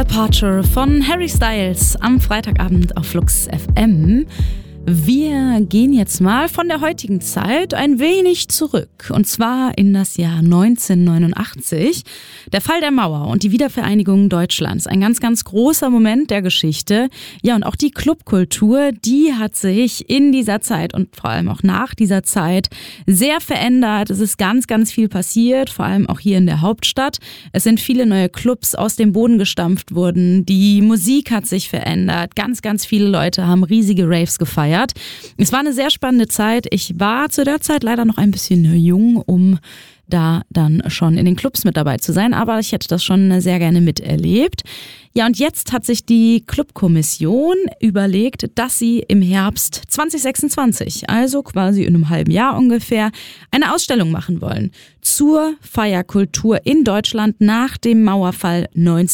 Aperture von Harry Styles am Freitagabend auf Flux FM. Wir gehen jetzt mal von der heutigen Zeit ein wenig zurück, und zwar in das Jahr 1989. Der Fall der Mauer und die Wiedervereinigung Deutschlands. Ein ganz, ganz großer Moment der Geschichte. Ja, und auch die Clubkultur, die hat sich in dieser Zeit und vor allem auch nach dieser Zeit sehr verändert. Es ist ganz, ganz viel passiert, vor allem auch hier in der Hauptstadt. Es sind viele neue Clubs aus dem Boden gestampft worden. Die Musik hat sich verändert. Ganz, ganz viele Leute haben riesige Raves gefeiert. Es war eine sehr spannende Zeit. Ich war zu der Zeit leider noch ein bisschen jung, um da dann schon in den Clubs mit dabei zu sein, aber ich hätte das schon sehr gerne miterlebt. Ja, und jetzt hat sich die Clubkommission überlegt, dass sie im Herbst 2026, also quasi in einem halben Jahr ungefähr, eine Ausstellung machen wollen zur Feierkultur in Deutschland nach dem Mauerfall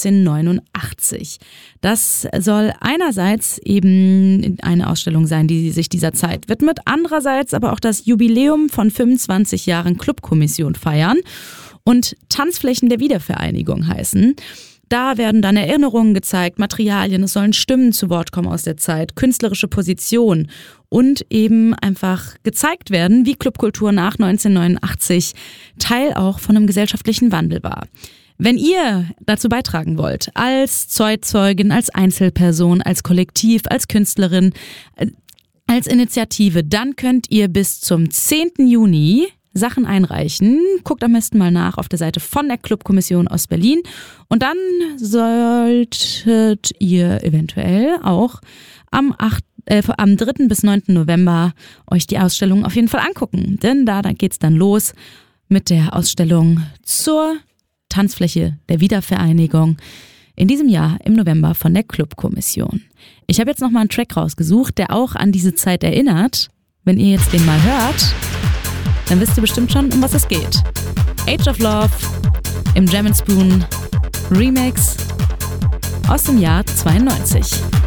1989. Das soll einerseits eben eine Ausstellung sein, die sich dieser Zeit widmet, andererseits aber auch das Jubiläum von 25 Jahren Clubkommission feiern und Tanzflächen der Wiedervereinigung heißen. Da werden dann Erinnerungen gezeigt, Materialien, es sollen Stimmen zu Wort kommen aus der Zeit, künstlerische Position und eben einfach gezeigt werden, wie Clubkultur nach 1989 Teil auch von einem gesellschaftlichen Wandel war. Wenn ihr dazu beitragen wollt, als Zeitzeugin, als Einzelperson, als Kollektiv, als Künstlerin, als Initiative, dann könnt ihr bis zum 10. Juni Sachen einreichen. Guckt am besten mal nach auf der Seite von der Clubkommission aus Berlin. Und dann solltet ihr eventuell auch am 3. bis 9. November euch die Ausstellung auf jeden Fall angucken. Denn da geht's dann los mit der Ausstellung zur Tanzfläche der Wiedervereinigung. In diesem Jahr im November von der Clubkommission. Ich habe jetzt nochmal einen Track rausgesucht, der auch an diese Zeit erinnert. Wenn ihr jetzt den mal hört, dann wisst ihr bestimmt schon, um was es geht. Age of Love im Jam & Spoon Remix aus dem Jahr 92.